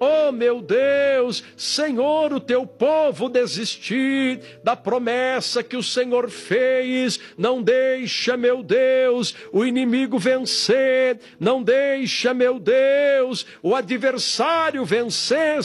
Oh, meu Deus, Senhor, o teu povo desistir da promessa que o Senhor fez. Não deixa, meu Deus, o inimigo vencer. Não deixa, meu Deus, o adversário vencer,